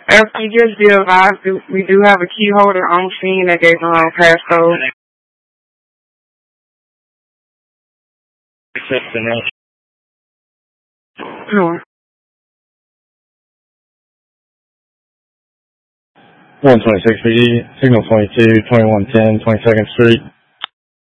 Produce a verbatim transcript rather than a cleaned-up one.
After you just be advised, we do have a key holder on scene that gave the wrong passcode. Sure. one twenty-six B E, signal twenty-two, twenty-one ten, twenty-second Street.